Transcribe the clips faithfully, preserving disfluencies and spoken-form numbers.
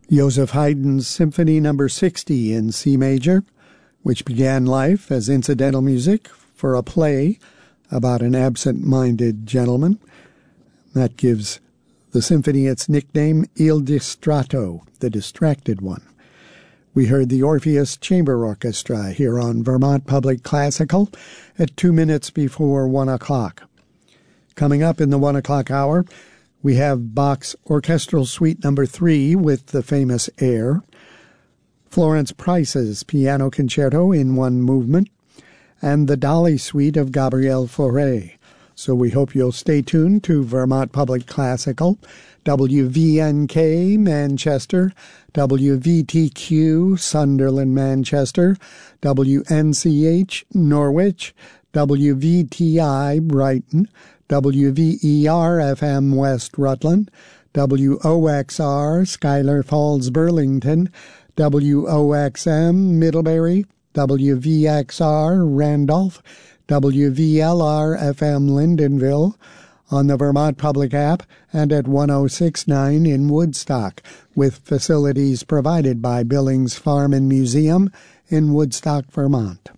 Joseph Haydn's Symphony Number sixty in C major, which began life as incidental music for a play about an absent-minded gentleman. That gives the symphony its nickname Il Distratto, the distracted one. We heard the Orpheus Chamber Orchestra here on Vermont Public Classical at two minutes before one o'clock. Coming up in the one o'clock hour, we have Bach's Orchestral Suite Number three with the famous air, Florence Price's Piano Concerto in one movement, and the Dolly Suite of Gabriel Fauré. So we hope you'll stay tuned to Vermont Public Classical, W V N K Manchester, W V T Q Sunderland Manchester, W N C H Norwich, W V T I Brighton, W V E R F M West Rutland, W O X R Schuyler Falls Burlington, W O X M Middlebury, W V X R Randolph, W V L R F M Lyndonville, on the Vermont Public app, and at one oh six point nine in Woodstock, with facilities provided by Billings Farm and Museum in Woodstock, Vermont.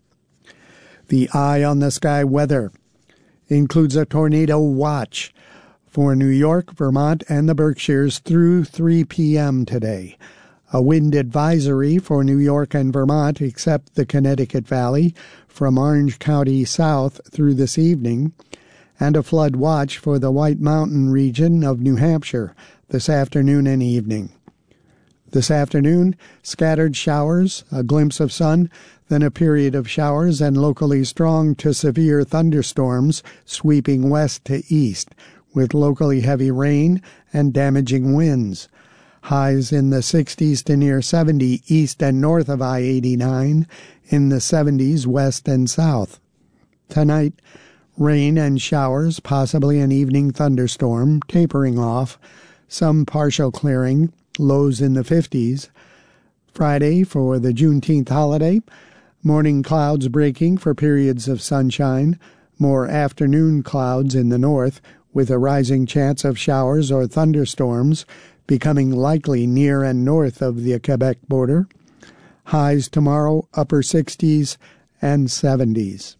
The Eye on the Sky weather includes a tornado watch for New York, Vermont, and the Berkshires through three p.m. today. A wind advisory for New York and Vermont, except the Connecticut Valley, from Orange County south through this evening, and a flood watch for the White Mountain region of New Hampshire this afternoon and evening. This afternoon, scattered showers, a glimpse of sun, then a period of showers and locally strong to severe thunderstorms sweeping west to east, with locally heavy rain and damaging winds. Highs in the sixties to near seventy east and north of I eighty-nine, in the seventies west and south. Tonight, rain and showers, possibly an evening thunderstorm, tapering off, some partial clearing, lows in the fifties. Friday, for the Juneteenth holiday, morning clouds breaking for periods of sunshine, more afternoon clouds in the north, with a rising chance of showers or thunderstorms becoming likely near and north of the Quebec border. Highs tomorrow, upper sixties and seventies.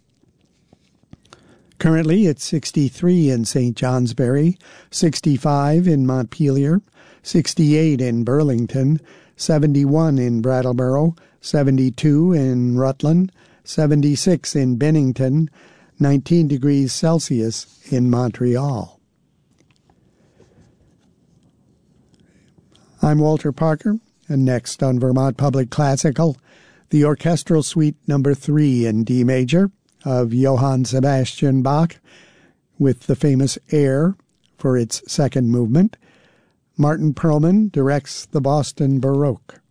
Currently, it's sixty-three in Saint Johnsbury, sixty-five in Montpelier, sixty-eight in Burlington, seventy-one in Brattleboro, seventy-two in Rutland, seventy-six in Bennington, nineteen degrees Celsius in Montreal. I'm Walter Parker, and next on Vermont Public Classical, the Orchestral Suite Number three in D major of Johann Sebastian Bach, with the famous air for its second movement. Martin Perlman directs the Boston Baroque.